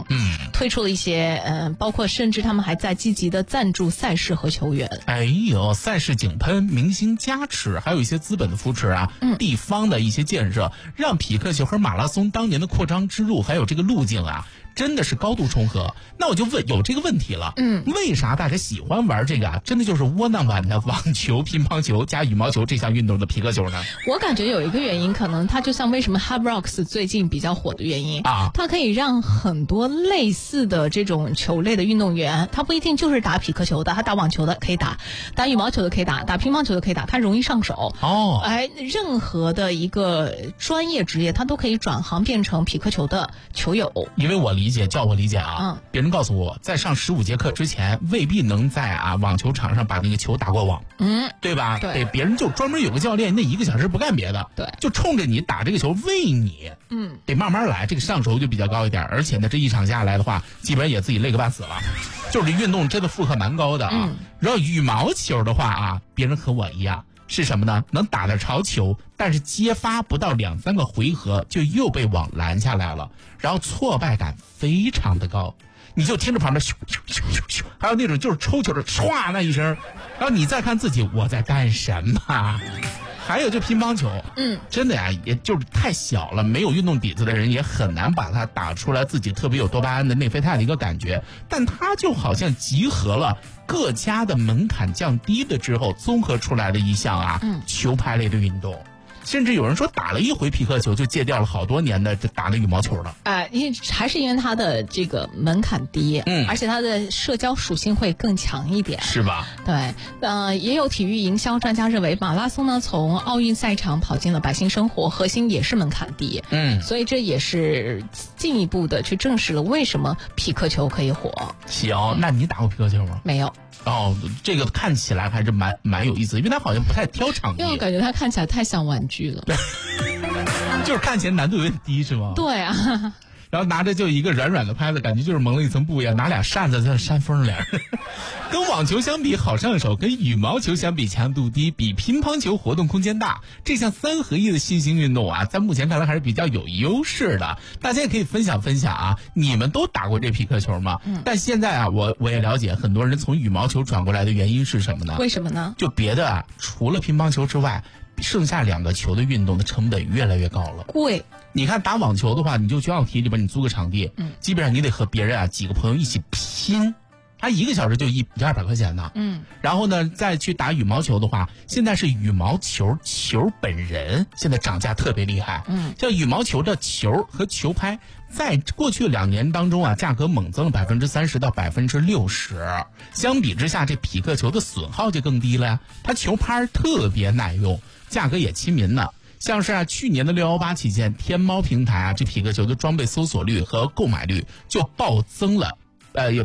推出了一些包括甚至他们还在积极的赞助赛事和球员。 哎呦，赛事井喷，明星加持，还有一些资本的扶持啊，地方的一些建设，让匹克球和马拉松当年的扩张之路还有这个路径啊，真的是高度重合。那我就有这个问题了，为啥大家喜欢玩这个啊？真的就是窝囊版的网球、乒乓球加羽毛球这项运动的匹克球呢？ 我感觉有一个原因，可能它就像为什么 Hard Rocks 最近比较火的原因啊，它可以让很多类似的这种球类的运动员，他不一定就是打匹克球的，他打网球的可以打羽毛球的可以打乒乓球的可以打，他容易上手哦。任何的一个专业职业，他都可以转行变成匹克球的球友。 因为我理解啊，别人告诉我，在上15节课之前，未必能在网球场上把那个球打过网，对吧？对，别人就专门有个教练，那1个小时不干别的，对，就冲着你打这个球，喂你，得慢慢来，这个上手就比较高一点，而且呢，这一场下来的话，基本也自己累个半死了，就是这运动真的负荷蛮高的啊。然后羽毛球的话啊，别人和我一样。是什么呢？能打得着球，但是接发不到2-3个回合就又被网拦下来了，然后挫败感非常的高，你就听着旁边咻咻咻咻咻，还有那种就是抽球的唰那一声，然后你再看自己我在干什么。还有就乒乓球，真的呀，也就是太小了，没有运动底子的人也很难把它打出来自己特别有多巴胺的内啡肽的一个感觉，但它就好像集合了各家的门槛降低了之后综合出来的一项球拍类的运动。甚至有人说打了一回匹克球就戒掉了好多年的打了羽毛球了。 还是因为它的这个门槛低，而且它的社交属性会更强一点， 是吧？ 对，也有体育营销专家认为，马拉松呢从奥运赛场跑进了百姓生活，核心也是门槛低，所以这也是进一步的去证实了为什么匹克球可以火。 行，那你打过匹克球吗？ 没有。 这个看起来还是蛮有意思，因为它好像不太挑场地， 因为我感觉它看起来太像玩具了， 就是看起来难度有点低，是吗？ 对啊。 然后拿着就一个软软的拍子，感觉就是蒙了一层布一样，拿俩扇子在那扇风脸。跟网球相比好上手，跟羽毛球相比强度低，比乒乓球活动空间大，这项3合1的新兴运动啊，在目前看来还是比较有优势的。大家也可以分享分享啊，你们都打过这匹克球吗？但现在啊，我也了解很多人从羽毛球转过来的原因是什么呢？ 为什么呢？ 就别的除了乒乓球之外，剩下2个球的运动的成本越来越高了， 贵。 你看打网球的话，你就全网体里边你租个场地，基本上你得和别人几个朋友一起拼，他1个小时就100-200块钱呢。然后呢，再去打羽毛球的话，现在是羽毛球球本人现在涨价特别厉害。像羽毛球的球和球拍，在过去2年当中啊，价格猛增了30%到60%。相比之下，这匹克球的损耗就更低了呀，它球拍特别耐用，价格也亲民呢。像是去年的618期间，天猫平台这匹克球的装备搜索率和购买率就暴增了有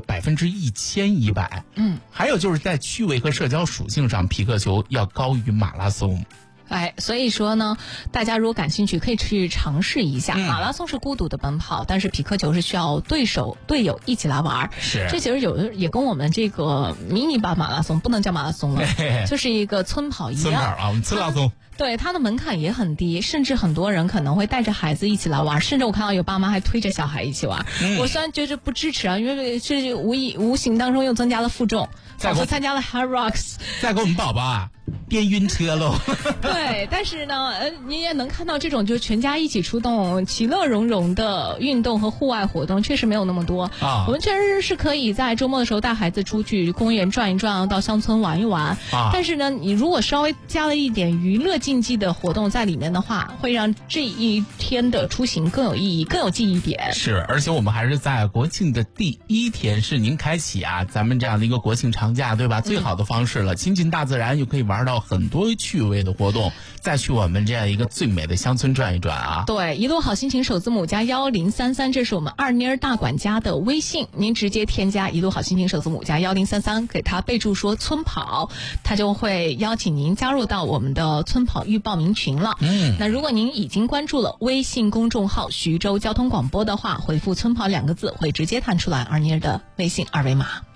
1100%。还有就是在趣味和社交属性上，匹克球要高于马拉松。 所以说呢，大家如果感兴趣，可以去尝试一下。马拉松是孤独的奔跑，但是匹克球是需要队友一起来玩。 是， 这其实也跟我们这个迷你版马拉松不能叫马拉松了，就是一个村跑一样。 村跑啊，我们村拉松。 对，它的门槛也很低，甚至很多人可能会带着孩子一起来玩，甚至我看到有爸妈还推着小孩一起玩。我虽然觉得不支持啊，因为这无形当中又增加了负重，仿佛参加了 Hard Rocks。 再给我们宝宝边晕车喽。 对，但是呢，你也能看到这种就是全家一起出动、其乐融融的运动和户外活动，确实没有那么多。我们确实是可以在周末的时候带孩子出去公园转一转，到乡村玩一玩。但是呢，你如果稍微加了一点娱乐竞技的活动在里面的话，会让这一天的出行更有意义、更有记忆点。 是，而且我们还是在国庆的第1天是您开启咱们这样的一个国庆长假，对吧？最好的方式了，亲近大自然，又可以玩到很多趣味的活动，再去我们这样一个最美的乡村转一转啊。 对，一路好心情首字母加1033，这是我们二妮儿大管家的微信，您直接添加一路好心情首字母加1033，给他备注说村跑，他就会邀请您加入到我们的村跑预报名群了。那如果您已经关注了微信公众号徐州交通广播的话，回复村跑2个字会直接弹出来二妮儿的微信二维码。